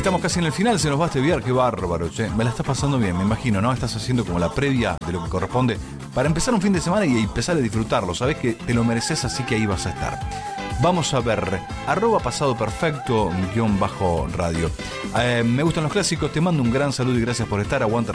Estamos casi en el final, se nos va este VR, qué bárbaro, che. Me la estás pasando bien, me imagino, ¿no? Estás haciendo como la previa de lo que corresponde para empezar un fin de semana y empezar a disfrutarlo. Sabés que te lo mereces, así que ahí vas a estar. Vamos a ver, @pasadoperfecto_radio. Me gustan los clásicos, te mando un gran saludo y gracias por estar. Aguanta